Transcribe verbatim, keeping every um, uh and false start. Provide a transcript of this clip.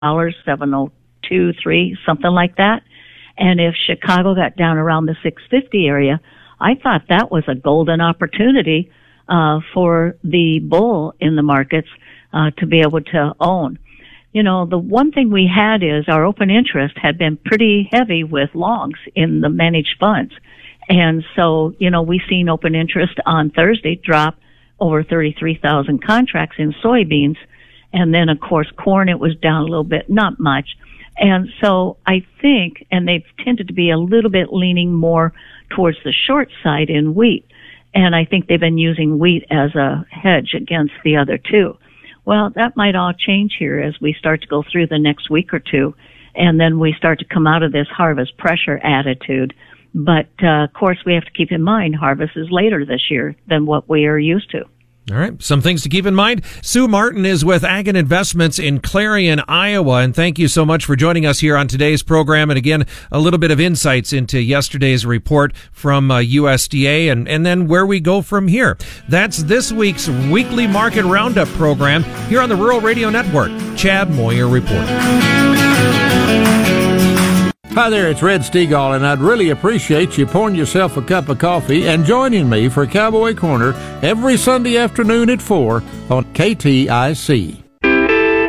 dollars, seven oh two, three, something like that. And if Chicago got down around the six fifty area, I thought that was a golden opportunity uh, for the bull in the markets uh, to be able to own. You know, the one thing we had is our open interest had been pretty heavy with longs in the managed funds. And so, you know, we seen open interest on Thursday drop over thirty-three thousand contracts in soybeans. And then, of course, corn, it was down a little bit, not much. And so I think, and they've tended to be a little bit leaning more towards the short side in wheat. And I think they've been using wheat as a hedge against the other two. Well, that might all change here as we start to go through the next week or two. And then we start to come out of this harvest pressure attitude. But, uh, of course, we have to keep in mind harvest is later this year than what we are used to. All right. Some things to keep in mind. Sue Martin is with Agin Investments in Clarion, Iowa. And thank you so much for joining us here on today's program. And again, a little bit of insights into yesterday's report from uh, U S D A and, and then where we go from here. That's this week's weekly market roundup program here on the Rural Radio Network. Chad Moyer Report. Hi there, it's Red Stegall, and I'd really appreciate you pouring yourself a cup of coffee and joining me for Cowboy Corner every Sunday afternoon at four on K T I C.